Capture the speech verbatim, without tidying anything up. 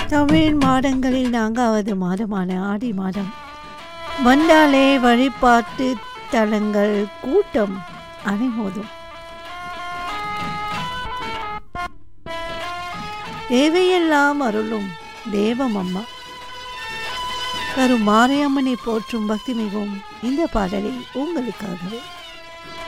தமிழ் மாதங்களில் நான்காவது மாதமான ஆடி மாதம் வந்தாலே வழிபாட்டு தலங்கள் கூட்டம் அலைமோதும். தேவையெல்லாம் அருளும் தேவம் அம்மா கரும் மாரியம்மனை போற்றும் பக்தி மிகவும் இந்த பாடலை உங்களுக்காகவே.